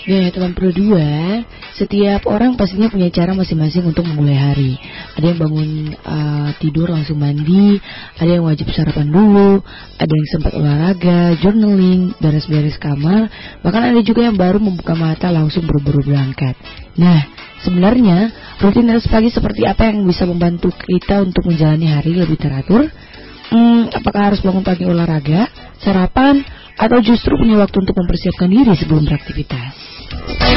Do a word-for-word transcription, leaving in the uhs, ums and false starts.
Ya, teman Pro dua, setiap orang pastinya punya cara masing-masing untuk memulai hari. Ada yang bangun uh, tidur langsung mandi, ada yang wajib sarapan dulu, ada yang sempat olahraga, journaling, beres-beres kamar, bahkan ada juga yang baru membuka mata langsung buru-buru berangkat. Nah, sebenarnya rutinitas pagi seperti apa yang bisa membantu kita untuk menjalani hari lebih teratur? Hmm, apakah harus bangun pagi olahraga, sarapan, atau justru punya waktu untuk mempersiapkan diri sebelum beraktivitas?